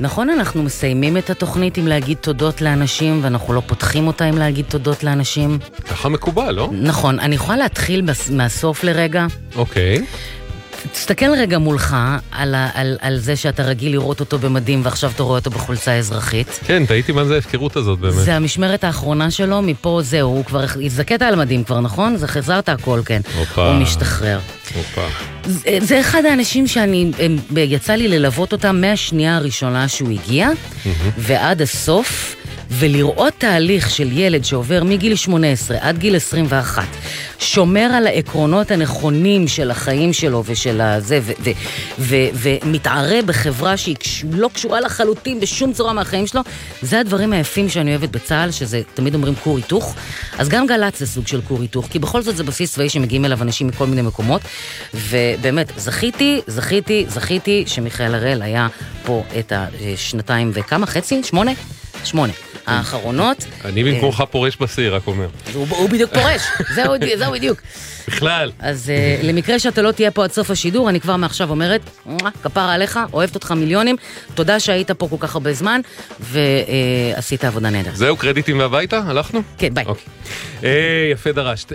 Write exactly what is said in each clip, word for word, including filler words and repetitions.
נכון, אנחנו מסיימים את התוכנית עם להגיד תודות לאנשים, ואנחנו לא פותחים אותה עם להגיד תודות לאנשים. ככה מקובל, לא? נכון, אני יכולה להתחיל מהסוף לרגע. אוקיי. תסתכל רגע מולך על, על, על זה שאתה רגיל לראות אותו במדים ועכשיו אתה רואה אותו בחולצה אזרחית. כן, תהיתי מה זה ההפקרות הזאת באמת. זה המשמרת האחרונה שלו, מפה זהו, הוא כבר הזדקת על מדים כבר, נכון? זה חזרת הכל, כן. אופה. הוא משתחרר. אופה. זה, זה אחד האנשים שאני, יצא לי ללוות אותם מהשנייה הראשונה שהוא הגיע, mm-hmm. ועד הסוף, ולראות תהליך של ילד שעובר מגיל שמונה עשרה עד גיל עשרים ואחת, שומר על העקרונות הנכונים של החיים שלו ושל הזה, ו- ו- ו- ומתערה בחברה שהיא לא קשורה לחלוטין בשום צורה מהחיים שלו, זה הדברים היפים שאני אוהבת בצה"ל, שזה תמיד אומרים קור היתוך, אז גם גל"צ זה סוג של קור היתוך, כי בכל זאת זה בסיס צבאי שמגיעים אליו אנשים מכל מיני מקומות, ובאמת, זכיתי, זכיתי, זכיתי שמיכאל הראל היה פה את השנתיים וכמה, חצי? שמונה? שמונה. האחרונות. אני במקומך פורש בסיר, רק אומר. הוא בדיוק פורש, זהו בדיוק. בכלל. אז למקרה שאתה לא תהיה פה עד סוף השידור, אני כבר מעכשיו אומרת, כפרה עליך, אוהבת אותך מיליונים, תודה שהיית פה כל כך הרבה זמן, ועשית עבודה נהדר. זהו, קרדיטים מהביתה? הלכנו? כן, ביי. יפה דרשת.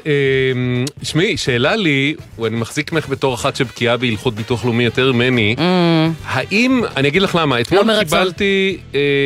שמי, שאלה לי, ואני מחזיק ממך בתור אחת שבקיאה בהלכות ביטוח לאומי יותר ממני, האם, אני אגיד לך למה, אתמול קיבלתי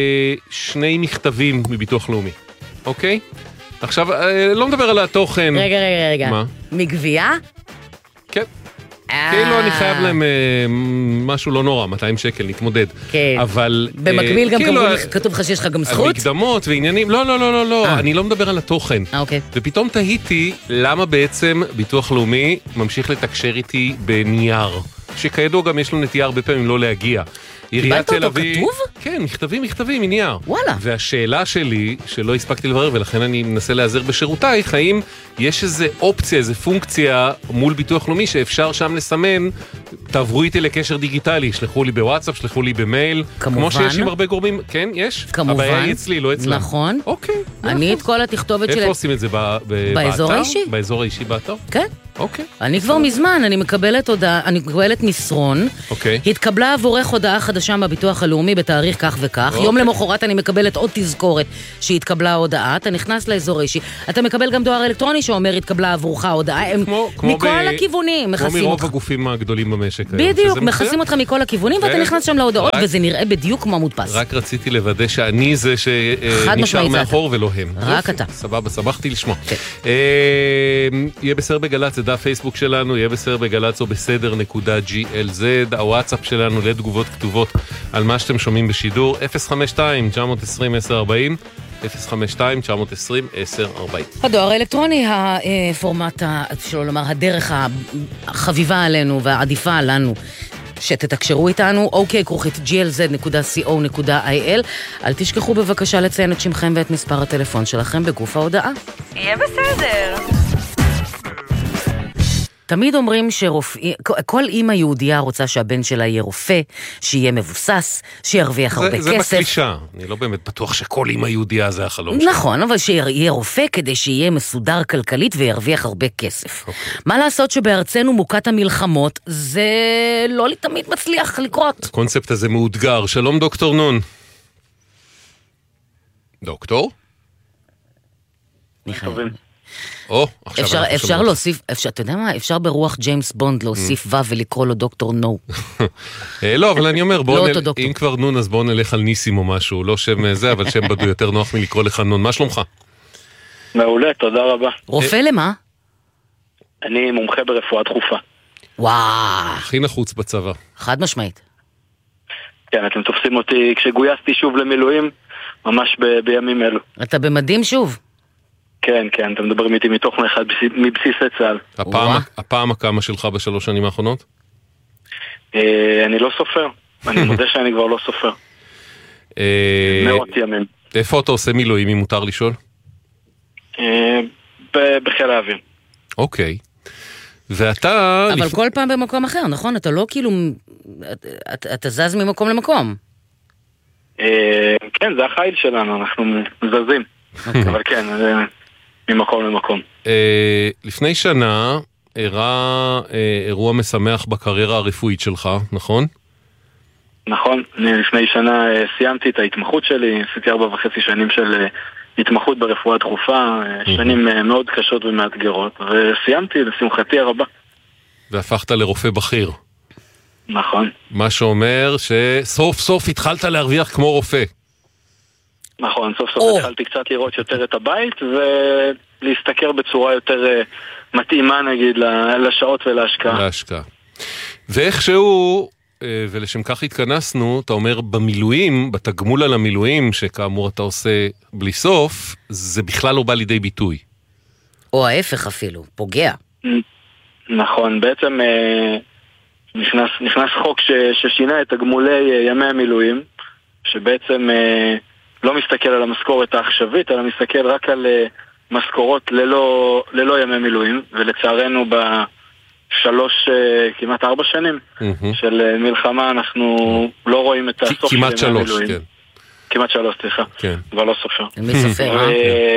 שני מכתבים מביטוח לאומי, אוקיי? עכשיו, לא מדבר על התוכן. רגע, רגע, רגע. מה? מגבייה? כן. כאילו אני חייב להם משהו לא נורא, מאתיים שקל, נתמודד. כן. אבל... במקביל גם כתוב לך שיש לך גם זכות? מקדמות ועניינים, לא, לא, לא, לא, לא, אני לא מדבר על התוכן. אוקיי. ופתאום תהיתי למה בעצם ביטוח לאומי ממשיך לתקשר איתי בנייר, שכידוע גם יש לו נטייה הרבה פעמים לא להגיע. קיבלת אותו כתוב? כן, מכתבים, מכתבים, מנייר. וואלה. והשאלה שלי, שלא הספקתי לברר, ולכן אני מנסה לעזר בשירותייך, האם יש איזו אופציה, איזו פונקציה מול ביטוח לאומי, שאפשר שם לסמן, תעברו איתי לקשר דיגיטלי, שלחו לי בוואטסאפ, שלחו לי במייל. כמובן. כמו שיש עם הרבה גורמים, כן, יש? כמובן. הבעיה היא אצלי, לא אצלם. נכון. אוקיי. אני את כל התכתובת שלהם. איפה עושים את זה? באזור האישי? באזור האישי באתר? כן. אוקיי. אני כבר מזמן, אני מקבלת הודעה, אני מקבלת מסרון. אוקיי. התקבלה עבורך הודעה חדשה מהביטוח הלאומי בתאריך כך וכך. יום למחרת אני מקבלת עוד תזכורת שהתקבלה הודעה. אתה נכנס לאזור האישי. אתה מקבל גם דואר אלקטרוני שאומר התקבלה עבורך הודעה. מכל הכיוונים מכסים אותך. כמו מרוב הגופים הגדולים במשק. בדיוק, מכסים אותך מכל הכיוונים ואתה נכנס שם להודעות וזה נראה בדיוק כמו מודפס. רק רציתי לוודא שאני זה שנשאר מאחור ולא הם. רק אתה. סבבה, שמחתי לשמוע. יהיה בסדר בגל"צ, זה דף פייסבוק שלנו, יהיה בסדר בגל"צ או בסדר נקודה ג'י אל זד, הוואטסאפ שלנו לתגובות כתובות על מה שאתם שומעים בשידור, אפס חמש שתיים תשע עשרים עשר ארבעים, אפס חמש שתיים תשע עשרים עשר ארבעים. הדואר האלקטרוני, הפורמט, שלא לומר, הדרך החביבה עלינו והעדיפה לנו, שתתקשרו איתנו, אוקיי, כרוכית ג'י אל זד נקודה סי או נקודה איי אל. אל תשכחו בבקשה לציין את שמכם ואת מספר הטלפון שלכם בגוף ההודעה. יהיה בסדר. תמיד אומרים שרופאים, כל אימא יהודייה רוצה שהבן שלה יהיה רופא, שיהיה מבוסס, שירוויח הרבה כסף. זה מקלישה, אני לא באמת בטוח שכל אימא יהודייה זה החלום שלה. נכון, אבל שיהיה רופא כדי שיהיה מסודר כלכלית וירוויח הרבה כסף. מה לעשות שבארצנו מוכת המלחמות, זה לא תמיד מצליח לקרות. הקונספט הזה מאותגר. שלום דוקטור נון. דוקטור? נכנעים. או, עכשיו אפשר, אפשר להוסיף, אפשר, אתה יודע מה? אפשר ברוח ג'יימס בונד להוסיף ו ולקרוא לו דוקטור נו. לא, אבל אני אומר, בוא, אם כבר נון, אז בוא נלך על ניסים או משהו, לא שם זה, אבל שם בדו יותר נוח מלקרוא לך נון. מה שלומך? מעולה, תודה רבה. רופא למה? אני מומחה ברפואה דחופה. וואו. הכי נחוץ בצבא. חד משמעית. כן, אתם תופסים אותי כשגויסתי שוב למילואים, ממש ב- בימים אלו. אתה במדים שוב? כן, כן, אתם מדברים איתי מתוכן אחד מבסיסי צה"ל. הפעם, הפעם הכמה שלך בשלוש שנים האחרונות? אה, אני לא סופר. אני מודה שאני כבר לא סופר. אה, מאות ימים. איפה אתה עושה מילואים, אם מותר לשאול? אה, בחיל האוויר. אוקיי. ואתה... אבל כל פעם במקום אחר, נכון? אתה לא כאילו... אתה זז ממקום למקום. אה, כן, זה החיל שלנו, אנחנו זזים. אבל כן, זה... ממקום למקום. אה, לפני שנה אירע אה, אירוע משמח בקריירה הרפואית שלך, נכון? נכון, אני לפני שנה סיימתי את ההתמחות שלי, עשיתי ארבע וחצי שנים של התמחות ברפואה דחופה, שנים מאוד קשות ומאתגרות, וסיימתי לשמחתי הרבה. והפכת לרופא בכיר. נכון. מה שאומר שסוף סוף התחלת להרוויח כמו רופא. נכון, סוף סוף התחלתי קצת לראות יותר את הבית, ולהסתכר בצורה יותר מתאימה נגיד לשעות ולהשקעה. להשקעה. ואיכשהו, ולשם כך התכנסנו, אתה אומר במילואים, בתגמול על המילואים, שכאמור אתה עושה בלי סוף, זה בכלל לא בא לידי ביטוי. או ההפך אפילו, פוגע. נכון, בעצם נכנס, נכנס חוק ש, ששינה את תגמולי ימי המילואים, שבעצם לא מסתכל על המשכורת העכשווית, אלא מסתכל רק על משכורות ללא, ללא ימי מילואים, ולצערנו בשלוש, כמעט ארבע שנים mm-hmm. של מלחמה אנחנו mm-hmm. לא רואים את הסוף של ימי כמעט שלוש, המילואים. כן. כמעט שלוש, סליחה. כן. אבל לא סופר. מי סופר, ו...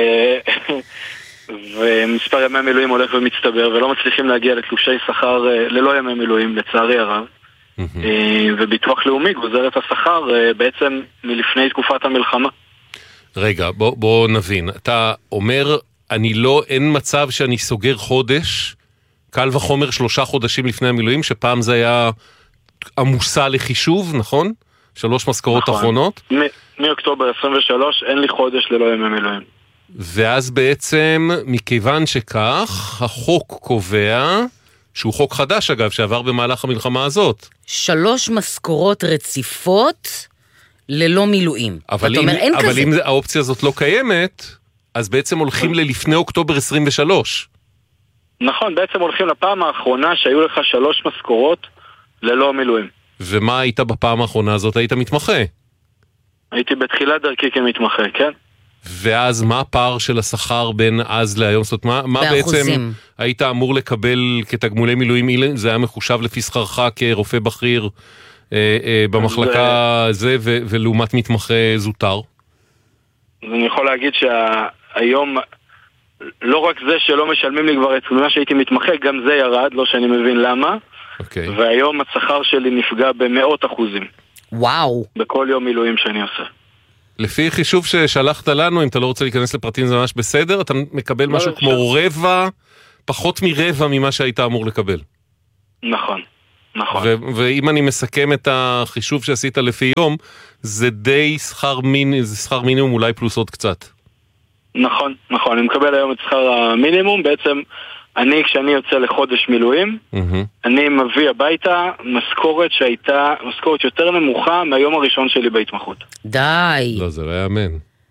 ומספר ימי מילואים הולך ומצטבר, ולא מצליחים להגיע לתלושי שכר ללא ימי מילואים, לצערי הרב. Mm-hmm. וביטוח לאומי גוזר את השכר בעצם מלפני תקופת המלחמה. רגע, בוא, בוא נבין. אתה אומר, אני לא, אין מצב שאני סוגר חודש, קל וחומר שלושה חודשים לפני המילואים, שפעם זה היה עמוסה לחישוב, נכון? שלוש משכורות נכון. אחרונות. מ- מאוקטובר עשרים ושלוש אין לי חודש ללא ימי מילואים. ואז בעצם, מכיוון שכך, החוק קובע, שהוא חוק חדש אגב, שעבר במהלך המלחמה הזאת. שלוש משכורות רציפות ללא מילואים. אבל, אם, אומר, אין אבל כזה. אם האופציה הזאת לא קיימת, אז בעצם הולכים ללפני אוקטובר עשרים ושלוש. נכון, בעצם הולכים לפעם האחרונה שהיו לך שלוש משכורות ללא מילואים. ומה היית בפעם האחרונה הזאת? היית מתמחה? הייתי בתחילת דרכי כמתמחה, כן? ואז מה הפער של השכר בין אז להיום? זאת אומרת, מה, מה בעצם היית אמור לקבל כתגמולי מילואים? זה היה מחושב לפי שכרך כרופא בכיר אה, אה, במחלקה זה, זה ו, ולעומת מתמחה זוטר? אז אני יכול להגיד שהיום לא רק זה שלא משלמים לי כבר את מה שהייתי מתמחה, גם זה ירד, לא שאני מבין למה. Okay. והיום השכר שלי נפגע במאות אחוזים. וואו. בכל יום מילואים שאני עושה. לפי חישוב ששלחת לנו, אם אתה לא רוצה להיכנס לפרטים זה ממש בסדר, אתה מקבל משהו לא כמו רבע, פחות מרבע ממה שהיית אמור לקבל. נכון, נכון. ו- ואם אני מסכם את החישוב שעשית לפי יום, זה די שכר מינימום, זה שכר מינימום אולי פלוס עוד קצת. נכון, נכון. אני מקבל היום את שכר המינימום, בעצם אני, כשאני יוצא לחודש מילואים, mm-hmm. אני מביא הביתה משכורת שהייתה, משכורת יותר נמוכה מהיום הראשון שלי בהתמחות. די. לא, זה לא יאמן.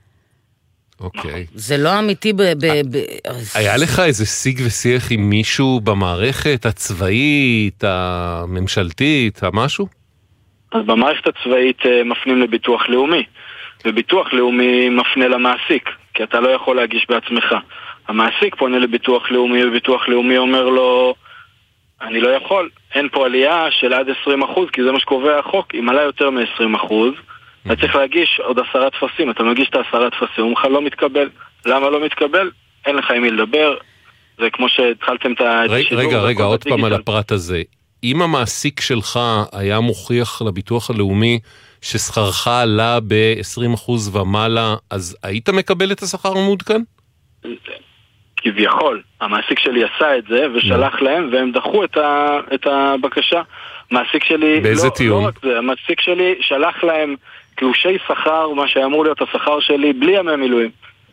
אוקיי. זה לא אמיתי ב... ב- ב- היה לך איזה שיג ושיח עם מישהו במערכת הצבאית, הממשלתית, המשהו? אז במערכת הצבאית מפנים לביטוח לאומי, וביטוח לאומי מפנה למעסיק, כי אתה לא יכול להגיש בעצמך. המעסיק פונה לביטוח לאומי, וביטוח לאומי אומר לו, אני לא יכול, אין פה עלייה של עד עשרים אחוז, כי זה מה שקובע החוק. אם עלה יותר מ-עשרים אחוז, אתה צריך להגיש עוד עשרה תפסים. אתה מגיש את העשרה תפסים, הוא לך לא מתקבל. למה לא מתקבל? אין לך עם מי לדבר. זה כמו שהתחלתם את השידור. רגע, רגע, עוד פעם על הפרט הזה. אם המעסיק שלך היה מוכיח לביטוח הלאומי ששכרך עלה ב-עשרים אחוז ומעלה, אז היית מקבל את השכר המעודכן? כביכול, המעסיק שלי עשה את זה ושלח להם והם דחו את, ה, את הבקשה. המעסיק שלי, באיזה לא, טיעון? לא רק זה, המעסיק שלי שלח להם תלושי שכר, מה שאמור להיות השכר שלי, בלי ימי מילואים.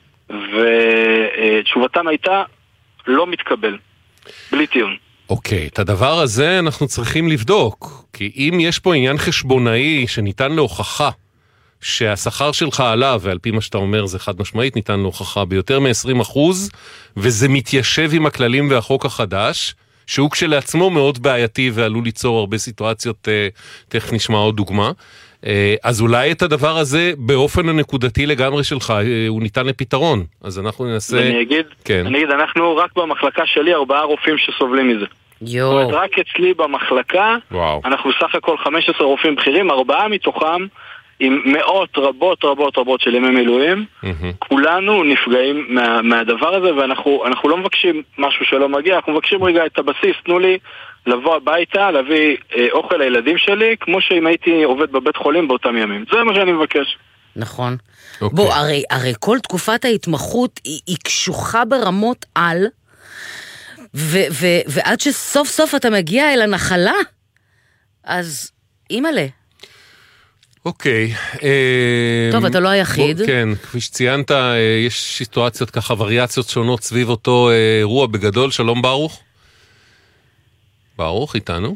ותשובתם הייתה לא מתקבל, בלי טיעון. אוקיי, את הדבר הזה אנחנו צריכים לבדוק, כי אם יש פה עניין חשבונאי שניתן להוכחה, שהשכר שלך עלה, ועל פי מה שאתה אומר זה חד משמעית, ניתן להוכחה ביותר מ-עשרים אחוז, וזה מתיישב עם הכללים והחוק החדש, שהוא כשלעצמו מאוד בעייתי ועלול ליצור הרבה סיטואציות, תכף נשמע עוד דוגמה, אז אולי את הדבר הזה באופן הנקודתי לגמרי שלך, הוא ניתן לפתרון, אז אנחנו ננסה... אני אגיד, כן. אני אגיד, אנחנו רק במחלקה שלי ארבעה רופאים שסובלים מזה. יו. זאת אומרת, רק אצלי במחלקה, וואו. אנחנו סך הכל חמישה עשר רופאים בכירים, ארבעה מתוכם, עם מאות רבות רבות רבות של ימי מילואים, mm-hmm. כולנו נפגעים מה, מהדבר הזה, ואנחנו אנחנו לא מבקשים משהו שלא מגיע, אנחנו מבקשים רגע את הבסיס, תנו לי לבוא הביתה, להביא אה, אוכל לילדים שלי, כמו שאם הייתי עובד בבית חולים באותם ימים. זה מה שאני מבקש. נכון. Okay. בוא, הרי, הרי כל תקופת ההתמחות היא, היא קשוחה ברמות על, ו, ו, ועד שסוף סוף אתה מגיע אל הנחלה, אז אימאלה. אוקיי. טוב, אתה לא היחיד. כן, כפי שציינת, יש סיטואציות ככה, וריאציות שונות סביב אותו אירוע בגדול. שלום ברוך. ברוך, איתנו?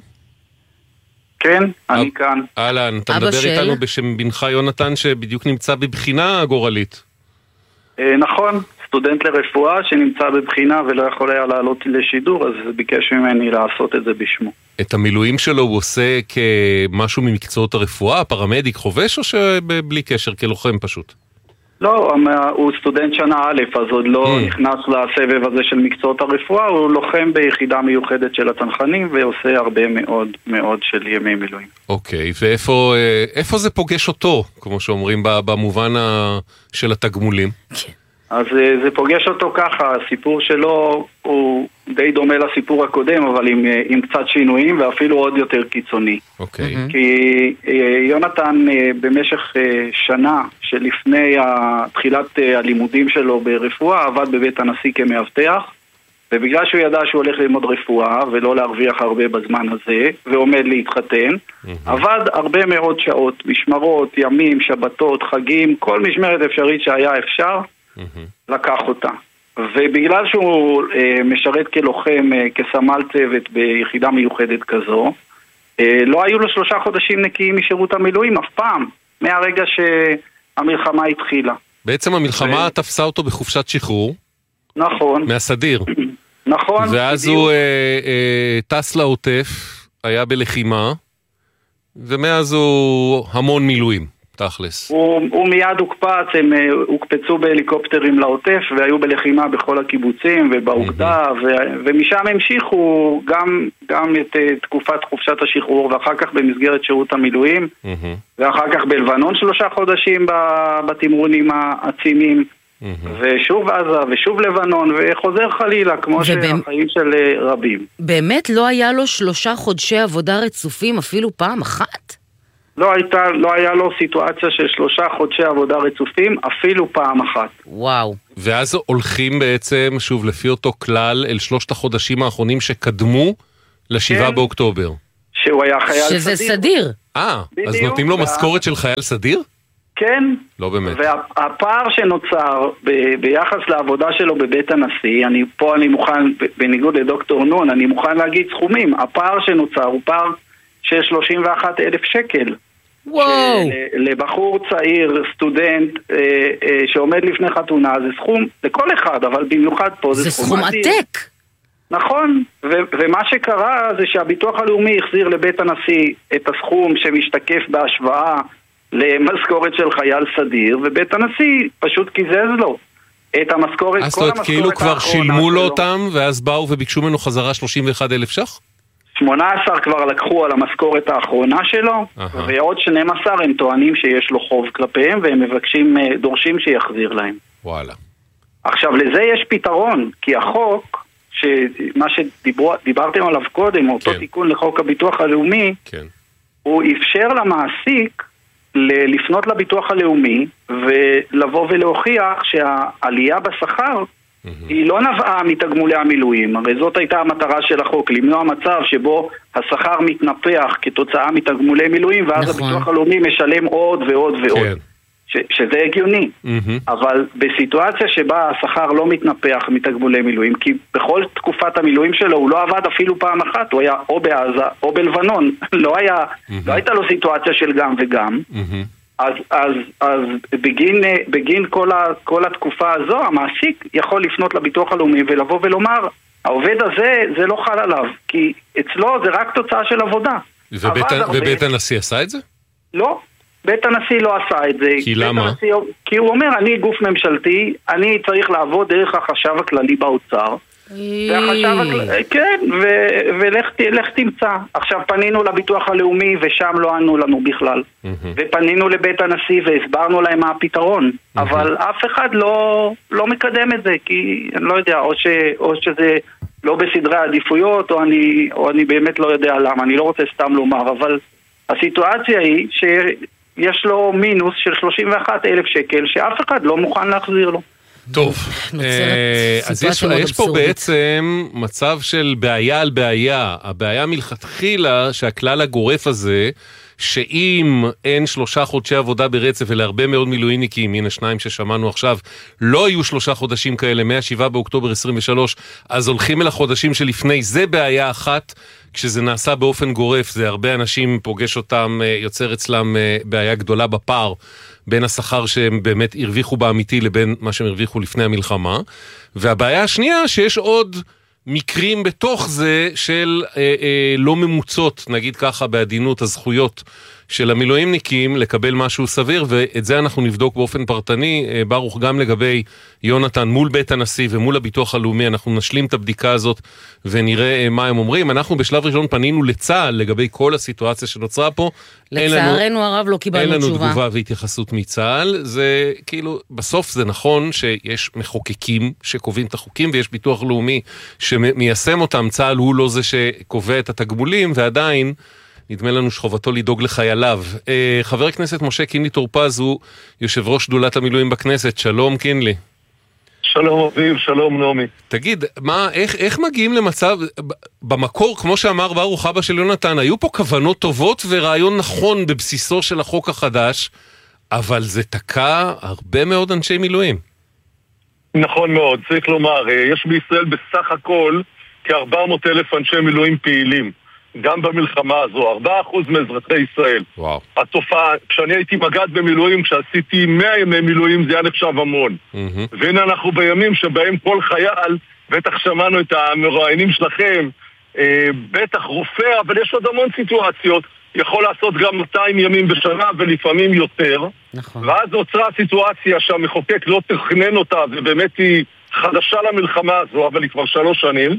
כן, אני כאן. אהלן, אתה מדבר איתנו בשם בנך יונתן, שבדיוק נמצא בבחינה גורלית. נכון, סטודנט לרפואה שנמצא בבחינה ולא יכול היה לעלות לשידור, אז ביקש ממני לעשות את זה בשמו. את המילואים שלו הוא עושה כמשהו ממקצועות הרפואה, פרמדיק, חובש, או שבלי קשר, כלוחם פשוט? לא, הוא סטודנט שנה א', אז עוד לא נכנס לסבב הזה של מקצועות הרפואה, הוא לוחם ביחידה מיוחדת של הצנחנים, ועושה הרבה מאוד מאוד של ימי מילואים. אוקיי, ואיפה זה פוגש אותו, כמו שאומרים, במובן של התגמולים? אז זה פוגש אותו ככה, הסיפור שלו הוא די דומה לסיפור הקודם, אבל עם, עם קצת שינויים ואפילו עוד יותר קיצוני. אוקיי. כי יונתן במשך שנה שלפני תחילת הלימודים שלו ברפואה עבד בבית הנשיא כמאבטח, ובגלל שהוא ידע שהוא הולך ללמוד רפואה ולא להרוויח הרבה בזמן הזה ועומד להתחתן, עבד הרבה מאוד שעות, משמרות, ימים, שבתות, חגים, כל משמרת אפשרית שהיה אפשר לקח אותה. ובגלל שהוא אה, משרת כלוחם, אה, כסמל צוות ביחידה מיוחדת כזו, אה, לא היו לו שלושה חודשים נקיים משירות המילואים אף פעם, מהרגע שהמלחמה התחילה. בעצם המלחמה ו... תפסה אותו בחופשת שחרור. נכון. מהסדיר. נכון. ואז בדיוק. הוא אה, אה, טס לעוטף, היה בלחימה, ומאז הוא המון מילואים. תכלס. הוא, הוא מיד הוקפץ, הם הוקפצו בהליקופטרים לעוטף והיו בלחימה בכל הקיבוצים ובאוגדה ו, ומשם המשיכו גם, גם את תקופת חופשת השחרור ואחר כך במסגרת שירות המילואים ואחר כך בלבנון שלושה חודשים בתמרונים העצימים ושוב עזה ושוב לבנון וחוזר חלילה כמו שהחיים של רבים. באמת לא היה לו שלושה חודשי עבודה רצופים אפילו פעם אחת? לא הייתה, לא היה לו סיטואציה של שלושה חודשי עבודה רצופים, אפילו פעם אחת. וואו. ואז הולכים בעצם, שוב, לפי אותו כלל, אל שלושת החודשים האחרונים שקדמו לשבעה כן. באוקטובר. שהוא היה חייל שזה סדיר. שזה סדיר. אה, אז נותנים לו וה... משכורת של חייל סדיר? כן. לא באמת. והפער שנוצר ב- ביחס לעבודה שלו בבית הנשיא, אני פה אני מוכן, בניגוד לדוקטור נון, אני מוכן להגיד סכומים. הפער שנוצר הוא פער של שלושים ואחד אלף שקל. וואו. לבחור צעיר, סטודנט, אה, אה, שעומד לפני חתונה, זה סכום לכל אחד, אבל במיוחד פה זה, זה סכום עתק. נכון, ו- ומה שקרה זה שהביטוח הלאומי החזיר לבית הנשיא את הסכום שמשתקף בהשוואה למשכורת של חייל סדיר, ובית הנשיא פשוט קיזז לו את המשכורת, אז זאת כאילו כבר שילמו לו אותם, ואז באו וביקשו ממנו חזרה שלושים ואחד אלף ש"ח? שמונה עשרה כבר לקחו על המשכורת האחרונה שלו, uh-huh. ועוד שנים עשר הם טוענים שיש לו חוב כלפיהם, והם מבקשים, דורשים שיחזיר להם. וואלה. עכשיו, לזה יש פתרון, כי החוק, מה שדיברתם עליו קודם, אותו כן. תיקון לחוק הביטוח הלאומי, כן. הוא אפשר למעסיק לפנות לביטוח הלאומי, ולבוא ולהוכיח שהעלייה בשכר, היא לא נבעה מתגמולי המילואים, הרי זאת הייתה המטרה של החוק, למנוע מצב שבו השכר מתנפח כתוצאה מתגמולי מילואים, ואז נכון. הביטוח הלאומי משלם עוד ועוד ועוד, כן. ש- שזה הגיוני, mm-hmm. אבל בסיטואציה שבה השכר לא מתנפח מתגמולי מילואים, כי בכל תקופת המילואים שלו הוא לא עבד אפילו פעם אחת, הוא היה או בעזה או בלבנון, לא, היה, mm-hmm. לא הייתה לו סיטואציה של גם וגם, mm-hmm. אז, אז, אז בגין, בגין כל, ה, כל התקופה הזו, המעסיק יכול לפנות לביטוח הלאומי ולבוא ולומר, העובד הזה, זה לא חל עליו, כי אצלו זה רק תוצאה של עבודה. ובית, ובית הנשיא עשה את זה? לא, בית הנשיא לא עשה את זה. כי למה? הנשיא, כי הוא אומר, אני גוף ממשלתי, אני צריך לעבוד דרך החשב הכללי באוצר, והחשב הכללי, כן, ולך תמצא. עכשיו פנינו לביטוח הלאומי ושם לא ענו לנו בכלל, ופנינו לבית הנשיא והסברנו להם מה הפתרון, אבל אף אחד לא מקדם את זה, כי אני לא יודע, או שזה לא בסדרי העדיפויות, או אני, או אני באמת לא יודע למה, אני לא רוצה סתם לומר, אבל הסיטואציה היא שיש לו מינוס של שלושים ואחד אלף שקל, שאף אחד לא מוכן להחזיר לו. טוב, אז יש, יש פה בעצם מצב של בעיה על בעיה. הבעיה מלכתחילה שהכלל הגורף הזה, שאם אין שלושה חודשי עבודה ברצף ולהרבה מאוד מילואיניקים, הנה שניים ששמענו עכשיו, לא היו שלושה חודשים כאלה, מה-שבעה באוקטובר עשרים ושלוש, אז הולכים אל החודשים שלפני, זה בעיה אחת, כשזה נעשה באופן גורף, זה הרבה אנשים פוגש אותם, יוצר אצלם בעיה גדולה בפער, בין השכר שהם באמת הרוויחו באמיתי לבין מה שהם הרוויחו לפני המלחמה. והבעיה השנייה שיש עוד מקרים בתוך זה של אה, אה, לא ממוצות, נגיד ככה בעדינות, הזכויות של המילואימניקים לקבל משהו סביר, ואת זה אנחנו נבדוק באופן פרטני, אה, ברוך, גם לגבי יונתן מול בית הנשיא ומול הביטוח הלאומי, אנחנו נשלים את הבדיקה הזאת ונראה אה, מה הם אומרים. אנחנו בשלב ראשון פנינו לצה"ל לגבי כל הסיטואציה שנוצרה פה. לצערנו הרב לא קיבלנו תשובה. אין לנו תגובה והתייחסות מצה"ל. זה כאילו, בסוף זה נכון שיש מחוקקים שקובעים את החוקים, ויש ביטוח לאומי שמיישם אותם. צה"ל הוא לא זה שקובע את התגמולים, ועדיין נדמה לנו שחובתו לדאוג לחייליו. אה, חבר הכנסת משה קינלי טור פז הוא יושב ראש שדולת המילואים בכנסת. שלום קינלי. שלום אביב, שלום נעמי. תגיד, מה, איך, איך מגיעים למצב, במקור, כמו שאמר ברוך אבא של יונתן, היו פה כוונות טובות ורעיון נכון בבסיסו של החוק החדש, אבל זה תקע הרבה מאוד אנשי מילואים. נכון מאוד, צריך לומר, יש בישראל בסך הכל כ-ארבע מאות אלף אנשי מילואים פעילים. גם במלחמה הזו, ארבעה אחוז מאזרחי ישראל. וואו. התופעה, כשאני הייתי מג"ד במילואים, כשעשיתי מאה ימי מילואים, זה היה נחשב המון. Mm-hmm. והנה אנחנו בימים שבהם כל חייל, בטח שמענו את המרואיינים שלכם, אה, בטח רופא, אבל יש עוד המון סיטואציות, יכול לעשות גם מאתיים ימים בשנה ולפעמים יותר. נכון. ואז נוצרה סיטואציה שהמחוקק לא תכנן אותה, ובאמת היא חדשה למלחמה הזו, אבל היא כבר שלוש שנים.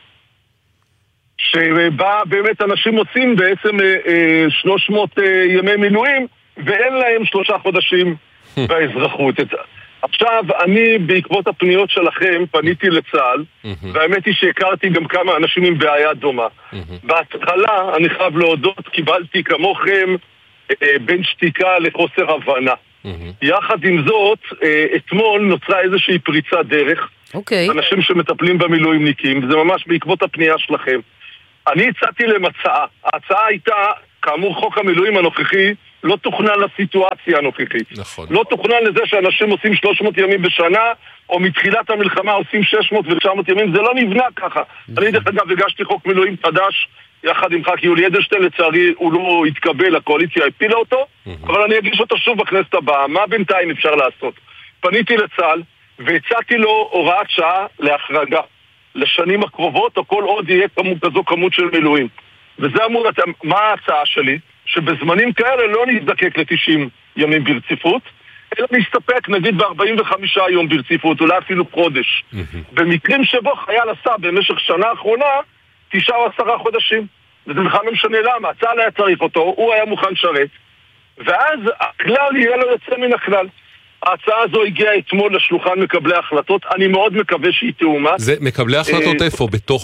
שבה באמת אנשים מוצאים בעצם שלוש מאות ימי מילואים ואין להם שלושה חודשים באזרחות. עכשיו, אני בעקבות הפניות שלכם פניתי לצה"ל, והאמת היא שהכרתי גם כמה אנשים עם בעיה דומה. בהתחלה, אני חייב להודות, קיבלתי כמוכם בין שתיקה לחוסר הבנה. יחד עם זאת, אתמול נוצרה איזושהי פריצת דרך. אנשים שמטפלים במילואימניקים, זה ממש בעקבות הפנייה שלכם. אני הצעתי להם הצעה. ההצעה הייתה, כאמור חוק המילואים הנוכחי, לא תוכנן לסיטואציה הנוכחית. נכון. לא תוכנן לזה שאנשים עושים שלוש מאות ימים בשנה, או מתחילת המלחמה עושים שש מאות ו-תשע מאות ימים, זה לא נבנה ככה. נכון. אני דרך אגב הגשתי חוק מילואים חדש, יחד עם ח"כ יולי אדלשטיין, לצערי הוא לא התקבל, הקואליציה הפילה אותו, נכון. אבל אני אגיש אותו שוב בכנסת הבאה. מה בינתיים אפשר לעשות? פניתי לצה"ל, והצעתי לו הוראת שעה להחרגה. לשנים הקרובות, או כל עוד יהיה כמות כזו כמות של מילואים. וזה אמור, מה ההצעה שלי? שבזמנים כאלה לא נזדקק ל-תשעים ימים ברציפות, אלא נסתפק נגיד ב-ארבעים וחמישה יום ברציפות, אולי אפילו חודש. במקרים שבו חייל עשה במשך שנה האחרונה, תשעה או עשרה חודשים. וזה בכלל לא משנה למה, הצה"ל היה צריך אותו, הוא היה מוכן שרת, ואז הכלל יהיה לו יוצא מן הכלל. ההצעה הזו הגיעה אתמול לשולחן מקבלי ההחלטות, אני מאוד מקווה שהיא תאומץ. זה מקבלי ההחלטות איפה? בתוך